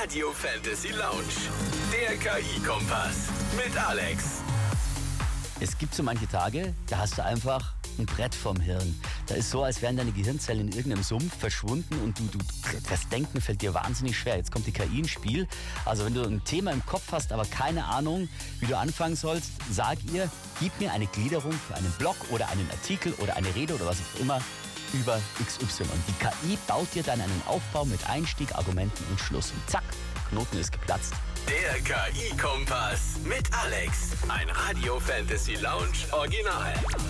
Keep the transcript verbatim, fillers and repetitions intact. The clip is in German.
Radio Fantasy Lounge. Der K I-Kompass mit Alex. Es gibt so manche Tage, da hast du einfach ein Brett vorm Hirn. Da ist so, als wären deine Gehirnzellen in irgendeinem Sumpf verschwunden und du, du, das Denken fällt dir wahnsinnig schwer. Jetzt kommt die K I ins Spiel. Also wenn du ein Thema im Kopf hast, aber keine Ahnung, wie du anfangen sollst, sag ihr, gib mir eine Gliederung für einen Blog oder einen Artikel oder eine Rede oder was auch immer über X Y. Und die K I baut dir dann einen Aufbau mit Einstieg, Argumenten und Schluss. Und zack, Knoten ist geplatzt. Der K I-Kompass mit Alex. Ein Radio Fantasy Lounge Original.